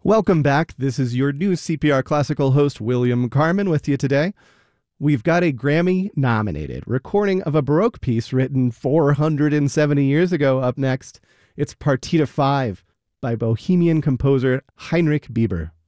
Welcome back. This is your new CPR Classical host, William Carmen, with you today. We've got a Grammy-nominated recording of a Baroque piece written 470 years ago up next. It's Partita 5 by Bohemian composer Heinrich Bieber.